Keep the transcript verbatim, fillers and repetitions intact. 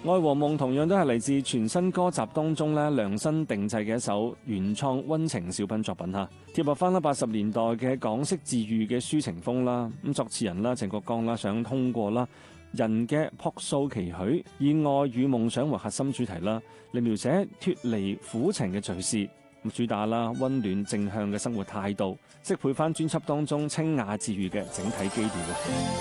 愛和夢同樣都係嚟自全新歌集當中咧量身定製嘅一首原創溫情小品作品嚇，貼合翻啦八十年代嘅港式治愈嘅抒情風啦。咁作詞人啦鄭國江啦想通過啦人嘅樸素期許，以愛與夢想為核心主題啦，嚟描寫脫離苦情嘅敘事。咁主打啦溫暖正向嘅生活態度，適配翻專輯當中清雅治愈嘅整體基調。